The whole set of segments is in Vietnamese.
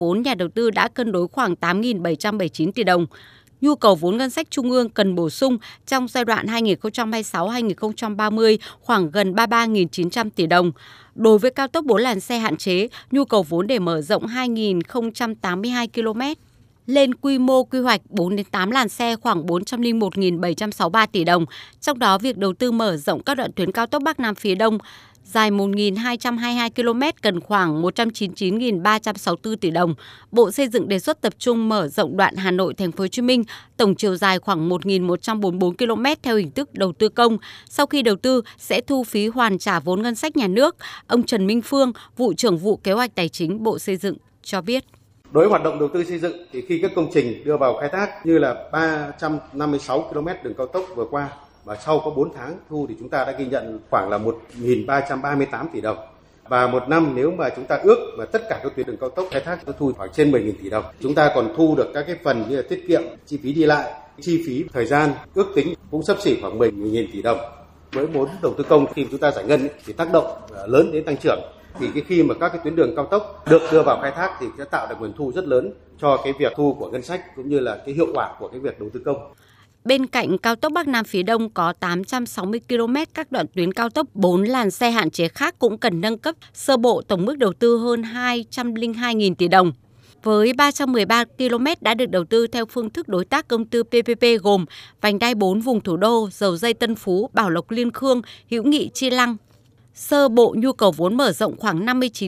vốn nhà đầu tư đã cân đối khoảng 8.779 tỷ đồng. Nhu cầu vốn ngân sách trung ương cần bổ sung trong giai đoạn 2026-2030 khoảng gần 33.900 tỷ đồng. Đối với cao tốc 4 làn xe hạn chế, nhu cầu vốn để mở rộng 2.082 km lên quy mô quy hoạch 4 đến 8 làn xe khoảng 401.763 tỷ đồng. Trong đó, việc đầu tư mở rộng các đoạn tuyến cao tốc Bắc Nam phía Đông dài 1.222 km cần khoảng 199.364 tỷ đồng. Bộ Xây dựng đề xuất tập trung mở rộng đoạn Hà Nội Thành phố Hồ Chí Minh, tổng chiều dài khoảng 1.144 km theo hình thức đầu tư công. Sau khi đầu tư sẽ thu phí hoàn trả vốn ngân sách nhà nước. Ông Trần Minh Phương, vụ trưởng vụ kế hoạch tài chính Bộ Xây dựng cho biết. Đối với hoạt động đầu tư xây dựng thì khi các công trình đưa vào khai thác như là 356 km đường cao tốc vừa qua, và sau có 4 tháng thu thì chúng ta đã ghi nhận khoảng là 1.338 tỷ đồng. Và một năm nếu mà chúng ta ước và tất cả các tuyến đường cao tốc khai thác nó thu khoảng trên 10.000 tỷ đồng. Chúng ta còn thu được các cái phần như là tiết kiệm, chi phí đi lại, chi phí thời gian, ước tính cũng xấp xỉ khoảng 10.000 tỷ đồng. Với vốn đầu tư công khi chúng ta giải ngân thì tác động lớn đến tăng trưởng. Thì khi mà các cái tuyến đường cao tốc được đưa vào khai thác thì sẽ tạo được nguồn thu rất lớn cho cái việc thu của ngân sách cũng như là cái hiệu quả của cái việc đầu tư công. Bên cạnh cao tốc Bắc Nam phía Đông có 860 km các đoạn tuyến cao tốc 4 làn xe hạn chế khác cũng cần nâng cấp, sơ bộ tổng mức đầu tư hơn 202.000 tỷ đồng. Với 313 km đã được đầu tư theo phương thức đối tác công tư PPP gồm vành đai 4 vùng thủ đô, Dầu Giây Tân Phú, Bảo Lộc Liên Khương, Hữu Nghị Chi Lăng. Sơ bộ nhu cầu vốn mở rộng khoảng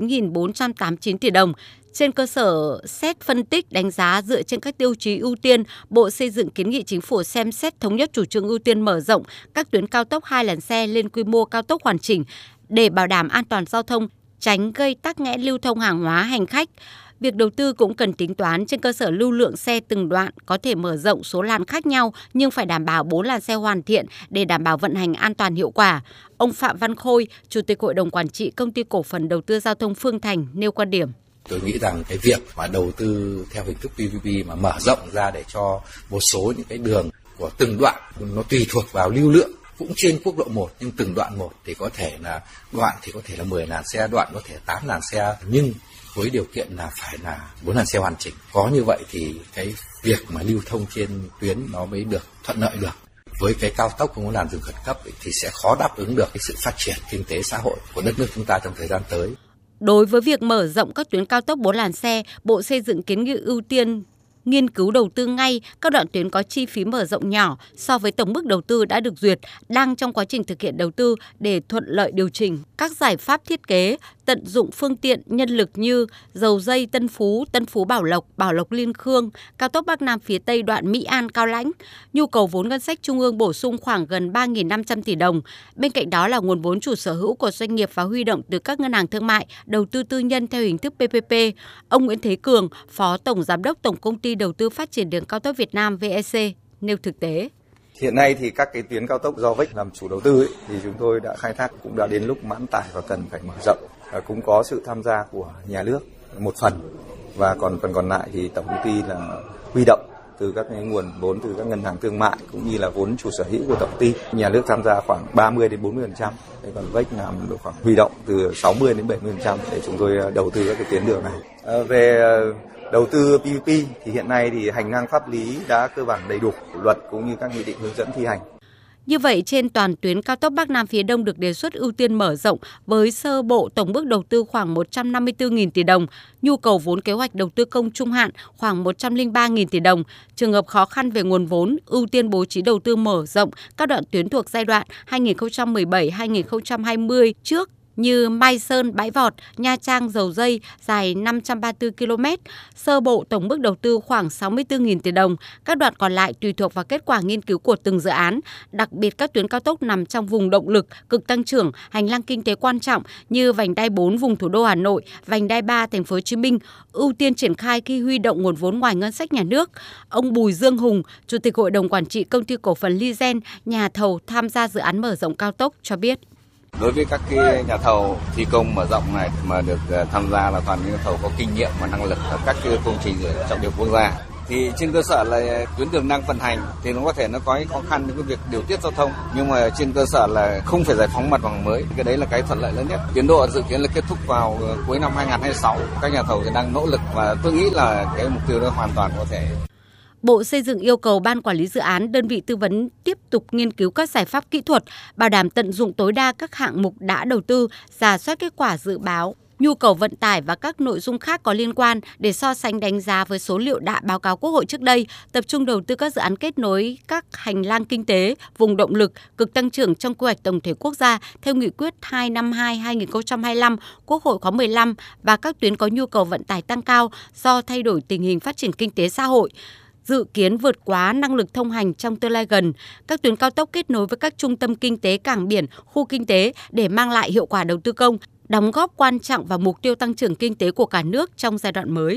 59.489 tỷ đồng. Trên cơ sở xét phân tích đánh giá dựa trên các tiêu chí ưu tiên, Bộ Xây dựng kiến nghị Chính phủ xem xét thống nhất chủ trương ưu tiên mở rộng các tuyến cao tốc 2 làn xe lên quy mô cao tốc hoàn chỉnh để bảo đảm an toàn giao thông, tránh gây tắc nghẽn lưu thông hàng hóa hành khách. Việc đầu tư cũng cần tính toán trên cơ sở lưu lượng xe từng đoạn có thể mở rộng số làn khác nhau nhưng phải đảm bảo 4 làn xe hoàn thiện để đảm bảo vận hành an toàn hiệu quả. Ông Phạm Văn Khôi, Chủ tịch Hội đồng Quản trị Công ty Cổ phần Đầu tư Giao thông Phương Thành nêu quan điểm. Tôi nghĩ rằng cái việc mà đầu tư theo hình thức PPP mà mở rộng ra để cho một số những cái đường của từng đoạn nó tùy thuộc vào lưu lượng cũng trên quốc lộ 1 nhưng từng đoạn một thì có thể là 10 làn xe, đoạn có thể 8 làn xe nhưng với điều kiện là phải là 4 làn xe hoàn chỉnh. Có như vậy thì cái việc mà lưu thông trên tuyến nó mới được thuận lợi được. Với cái cao tốc không có làn dừng khẩn cấp thì sẽ khó đáp ứng được cái sự phát triển kinh tế xã hội của đất nước chúng ta trong thời gian tới. Đối với việc mở rộng các tuyến cao tốc 4 làn xe, Bộ Xây dựng kiến nghị ưu tiên nghiên cứu đầu tư ngay các đoạn tuyến có chi phí mở rộng nhỏ so với tổng mức đầu tư đã được duyệt, đang trong quá trình thực hiện đầu tư để thuận lợi điều chỉnh các giải pháp thiết kế, tận dụng phương tiện, nhân lực như Dầu Giây Tân Phú Bảo Lộc Liên Khương, cao tốc Bắc Nam phía Tây đoạn Mỹ An Cao Lãnh. Nhu cầu vốn ngân sách trung ương bổ sung khoảng gần 3.500 tỷ đồng. Bên cạnh đó là nguồn vốn chủ sở hữu của doanh nghiệp và huy động từ các ngân hàng thương mại, đầu tư tư nhân theo hình thức PPP. Ông Nguyễn Thế Cường, Phó Tổng Giám đốc Tổng Công ty Đầu tư Phát triển Đường cao tốc Việt Nam VEC nêu thực tế. Hiện nay thì các cái tuyến cao tốc do VEC làm chủ đầu tư thì chúng tôi đã khai thác cũng đã đến lúc mãn tải và cần phải mở rộng. Cũng có sự tham gia của nhà nước một phần và còn phần còn lại thì tổng công ty là huy động từ các cái nguồn vốn từ các ngân hàng thương mại cũng như là vốn chủ sở hữu của tổng công ty. Nhà nước tham gia khoảng 30 đến 40%, còn VEC làm được khoảng huy động từ 60 đến 70% để chúng tôi đầu tư các cái tuyến đường này. Về đầu tư PPP thì hiện nay thì hành lang pháp lý đã cơ bản đầy đủ, luật cũng như các nghị định hướng dẫn thi hành. Như vậy, trên toàn tuyến cao tốc Bắc Nam phía Đông được đề xuất ưu tiên mở rộng với sơ bộ tổng mức đầu tư khoảng 154.000 tỷ đồng, nhu cầu vốn kế hoạch đầu tư công trung hạn khoảng 103.000 tỷ đồng. Trường hợp khó khăn về nguồn vốn, ưu tiên bố trí đầu tư mở rộng các đoạn tuyến thuộc giai đoạn 2017-2020 trước như Mai Sơn, Bãi Vọt, Nha Trang, Dầu Giây dài 534 km, sơ bộ tổng mức đầu tư khoảng 64.000 tỷ đồng. Các đoạn còn lại tùy thuộc vào kết quả nghiên cứu của từng dự án, đặc biệt các tuyến cao tốc nằm trong vùng động lực, cực tăng trưởng, hành lang kinh tế quan trọng như vành đai 4 vùng thủ đô Hà Nội, vành đai 3 thành phố Hồ Chí Minh, ưu tiên triển khai khi huy động nguồn vốn ngoài ngân sách nhà nước. Ông Bùi Dương Hùng, Chủ tịch Hội đồng Quản trị Công ty Cổ phần Lizen, nhà thầu tham gia dự án mở rộng cao tốc cho biết. Đối với các cái nhà thầu thi công mở rộng này mà được tham gia là toàn những nhà thầu có kinh nghiệm và năng lực ở các cái công trình trọng điểm quốc gia. thì trên cơ sở là tuyến đường đang vận hành thì nó có thể nó có khó khăn trong cái việc điều tiết giao thông, nhưng mà trên cơ sở là không phải giải phóng mặt bằng mới, cái đấy là cái thuận lợi lớn nhất. Tiến độ dự kiến là kết thúc vào cuối năm 2026. Các nhà thầu thì đang nỗ lực và tôi nghĩ là cái mục tiêu đó hoàn toàn có thể. Bộ Xây dựng yêu cầu Ban Quản lý Dự án, đơn vị tư vấn tiếp tục nghiên cứu các giải pháp kỹ thuật, bảo đảm tận dụng tối đa các hạng mục đã đầu tư, rà soát kết quả dự báo, nhu cầu vận tải và các nội dung khác có liên quan để so sánh đánh giá với số liệu đã báo cáo Quốc hội trước đây, tập trung đầu tư các dự án kết nối các hành lang kinh tế, vùng động lực, cực tăng trưởng trong quy hoạch tổng thể quốc gia theo nghị quyết 252/2025 Quốc hội khóa 15 và các tuyến có nhu cầu vận tải tăng cao do thay đổi tình hình phát triển kinh tế xã hội, dự kiến vượt quá năng lực thông hành trong tương lai gần, các tuyến cao tốc kết nối với các trung tâm kinh tế, cảng biển, khu kinh tế để mang lại hiệu quả đầu tư công, đóng góp quan trọng vào mục tiêu tăng trưởng kinh tế của cả nước trong giai đoạn mới.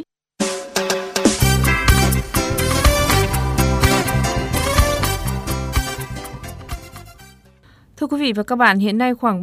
Thưa quý vị và các bạn, hiện nay khoảng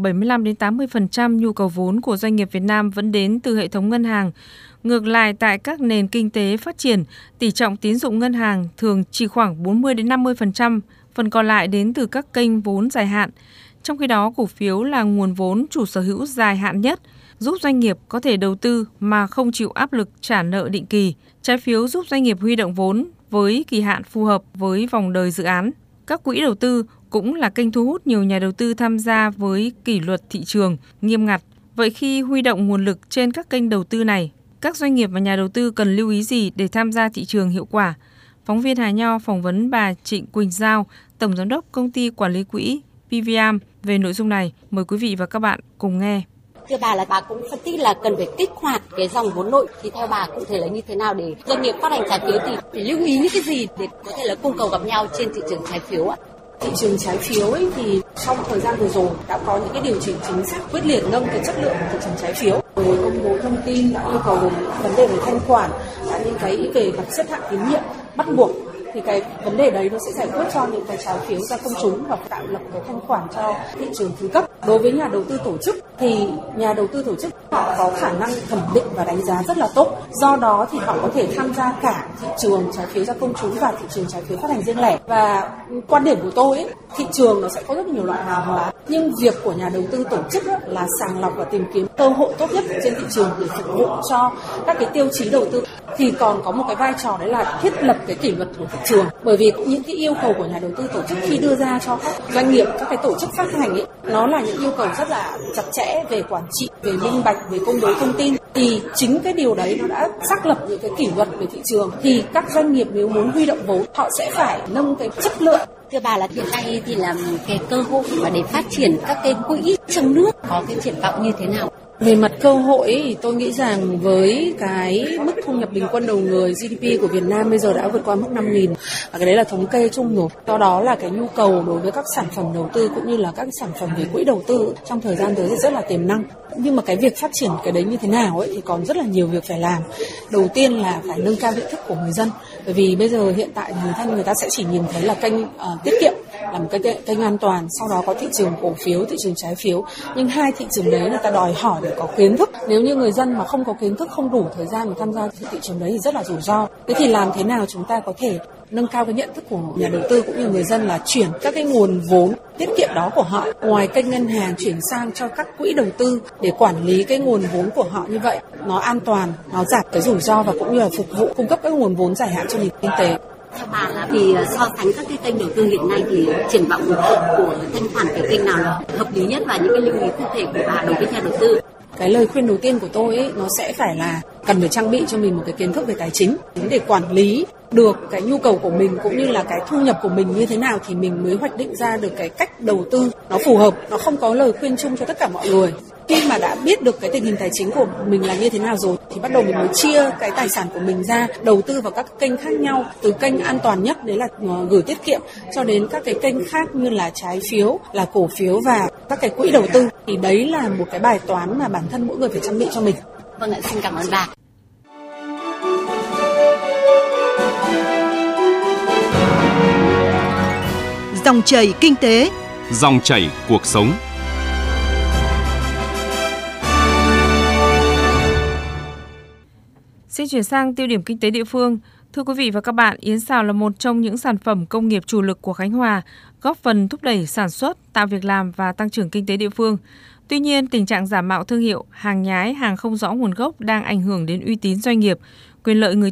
75-80% nhu cầu vốn của doanh nghiệp Việt Nam vẫn đến từ hệ thống ngân hàng. Ngược lại, tại các nền kinh tế phát triển, tỷ trọng tín dụng ngân hàng thường chỉ khoảng 40-50%, phần còn lại đến từ các kênh vốn dài hạn. Trong khi đó, cổ phiếu là nguồn vốn chủ sở hữu dài hạn nhất, giúp doanh nghiệp có thể đầu tư mà không chịu áp lực trả nợ định kỳ. Trái phiếu giúp doanh nghiệp huy động vốn với kỳ hạn phù hợp với vòng đời dự án. Các quỹ đầu tư cũng là kênh thu hút nhiều nhà đầu tư tham gia với kỷ luật thị trường nghiêm ngặt. Vậy khi huy động nguồn lực trên các kênh đầu tư này, các doanh nghiệp và nhà đầu tư cần lưu ý gì để tham gia thị trường hiệu quả? Phóng viên Hà Nho phỏng vấn bà Trịnh Quỳnh Giao, Tổng Giám đốc Công ty Quản lý Quỹ PVM về nội dung này. Mời quý vị và các bạn cùng nghe. Thưa bà, là bà cũng phân tích là cần phải kích hoạt cái dòng vốn nội, thì theo bà cụ thể là như thế nào để doanh nghiệp phát hành trái phiếu thì phải lưu ý những cái gì để có thể là cung cầu gặp nhau trên thị trường trái phiếu ạ? Thị trường trái phiếu ấy thì trong thời gian vừa rồi đã có những cái điều chỉnh chính sách quyết liệt nâng cái chất lượng của thị trường trái phiếu. Về công bố thông tin, đã yêu cầu về vấn đề về thanh khoản, đã những cái về mặt xếp hạng tín nhiệm bắt buộc, thì cái vấn đề đấy nó sẽ giải quyết cho những cái trái phiếu ra công chúng và tạo lập cái thanh khoản cho thị trường thứ cấp. Đối với nhà đầu tư tổ chức thì nhà đầu tư tổ chức họ có khả năng thẩm định và đánh giá rất là tốt. Do đó thì họ có thể tham gia cả thị trường trái phiếu ra công chúng và thị trường trái phiếu phát hành riêng lẻ. Và quan điểm của tôi ấy, thị trường nó sẽ có rất nhiều loại hàng hóa, nhưng việc của nhà đầu tư tổ chức là sàng lọc và tìm kiếm cơ hội tốt nhất trên thị trường để phục vụ cho các cái tiêu chí đầu tư. Thì còn có một cái vai trò đấy là thiết lập cái kỷ luật của thị trường, bởi vì những cái yêu cầu của nhà đầu tư tổ chức khi đưa ra cho các doanh nghiệp, các cái tổ chức phát hành ấy, nó là những yêu cầu rất là chặt chẽ về quản trị, về minh bạch, về công bố thông tin. Thì chính cái điều đấy nó đã xác lập những cái kỷ luật về thị trường, thì các doanh nghiệp nếu muốn huy động vốn họ sẽ phải nâng cái chất lượng. Thưa bà, là hiện nay thì là cái cơ hội và để phát triển các cái quỹ trong nước có cái triển vọng như thế nào? Về mặt cơ hội thì tôi nghĩ rằng với cái mức thu nhập bình quân đầu người GDP của Việt Nam bây giờ đã vượt qua mức 5.000 và cái đấy là thống kê chung rồi. Do đó là cái nhu cầu đối với các sản phẩm đầu tư cũng như là các sản phẩm về quỹ đầu tư trong thời gian tới rất là tiềm năng. Nhưng mà cái việc phát triển cái đấy như thế nào ấy thì còn rất là nhiều việc phải làm. Đầu tiên là phải nâng cao nhận thức của người dân. Bởi vì bây giờ hiện tại người ta sẽ chỉ nhìn thấy là kênh tiết kiệm là một cái kênh an toàn, sau đó có thị trường cổ phiếu, thị trường trái phiếu. Nhưng hai thị trường đấy người ta đòi hỏi để có kiến thức. Nếu như người dân mà không có kiến thức, không đủ thời gian để tham gia thị trường đấy thì rất là rủi ro. Thế thì làm thế nào chúng ta có thể nâng cao cái nhận thức của nhà đầu tư cũng như người dân là chuyển các cái nguồn vốn tiết kiệm đó của họ ngoài kênh ngân hàng chuyển sang cho các quỹ đầu tư để quản lý cái nguồn vốn của họ, như vậy nó an toàn, nó giảm cái rủi ro và cũng như là phục vụ cung cấp các nguồn vốn dài hạn cho nền kinh tế. Theo bà là thì so sánh các cái kênh đầu tư hiện nay thì triển vọng của thanh khoản cái kênh nào là hợp lý nhất và những cái lưu ý cụ thể của bà đối với nhà đầu tư? Cái lời khuyên đầu tiên của tôi ấy, nó sẽ phải là cần phải trang bị cho mình một cái kiến thức về tài chính để quản lý được cái nhu cầu của mình cũng như là cái thu nhập của mình như thế nào thì mình mới hoạch định ra được cái cách đầu tư nó phù hợp. Nó không có lời khuyên chung cho tất cả mọi người. Khi mà đã biết được cái tình hình tài chính của mình là như thế nào rồi thì bắt đầu mình mới chia cái tài sản của mình ra đầu tư vào các kênh khác nhau, từ kênh an toàn nhất đấy là gửi tiết kiệm cho đến các cái kênh khác như là trái phiếu, là cổ phiếu và các cái quỹ đầu tư. Thì đấy là một cái bài toán mà bản thân mỗi người phải trang bị cho mình. Vâng ạ, xin cảm ơn bà. Dòng chảy kinh tế, dòng chảy cuộc sống. Xin chuyển sang tiêu điểm kinh tế địa phương. Thưa quý vị và các bạn, yến xào là một trong những sản phẩm công nghiệp chủ lực của Khánh Hòa, góp phần thúc đẩy sản xuất, tạo việc làm và tăng trưởng kinh tế địa phương. Tuy nhiên, tình trạng giả mạo thương hiệu, hàng nhái, hàng không rõ nguồn gốc đang ảnh hưởng đến uy tín doanh nghiệp, quyền lợi người